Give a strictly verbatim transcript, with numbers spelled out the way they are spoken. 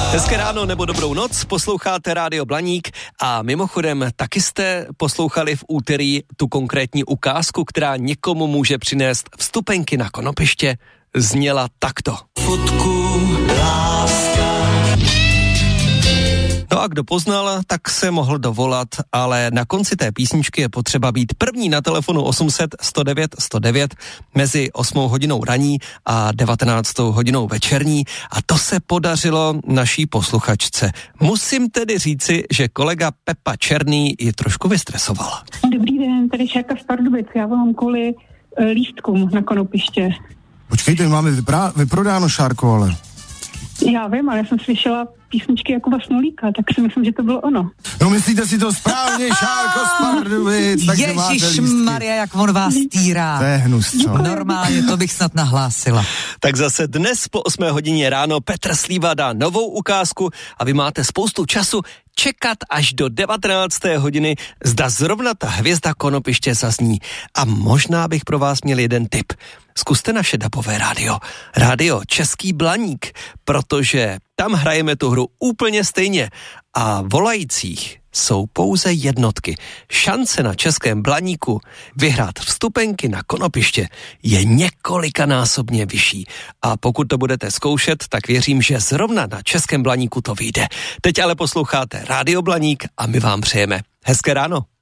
Hezké ráno nebo dobrou noc, posloucháte Rádio Blaník a mimochodem taky jste poslouchali v úterý tu konkrétní ukázku, která někomu může přinést vstupenky na konopiště, zněla takto. Fotku, láska. No a kdo poznal, tak se mohl dovolat, ale na konci té písničky je potřeba být první na telefonu osm set sto devět sto devět mezi osmou hodinou raní a devatenáctou hodinou večerní a to se podařilo naší posluchačce. Musím tedy říci, že kolega Pepa Černý ji trošku vystresoval. Dobrý den, tady Šárka z Pardubic, já volám kvůli e, lístkům na konopiště. Počkejte, máme vyprá- vyprodáno, Šárko, ale... Já vím, ale já jsem slyšela písničky jako Vasnolíka, tak si myslím, že to bylo ono. No myslíte si to správně, Šárko z Pardubic, takže máte lístky. Ježišmarja, jak on vás týrá. To je hnus, co? Normálně, to bych snad nahlásila. Tak zase dnes po osmé hodině ráno Petr Slíva dá novou ukázku a vy máte spoustu času čekat až do devatenácté hodiny, zda zrovna ta hvězda konopiště zazní. A možná bych pro vás měl jeden tip. Zkuste naše dabové rádio. Rádio Český Blaník, protože tam hrajeme tu hru úplně stejně a volajících jsou pouze jednotky. Šance na Českém Blaníku vyhrát vstupenky na konopiště je několikanásobně vyšší. A pokud to budete zkoušet, tak věřím, že zrovna na Českém Blaníku to vyjde. Teď ale posloucháte Rádio Blaník a my vám přejeme hezké ráno.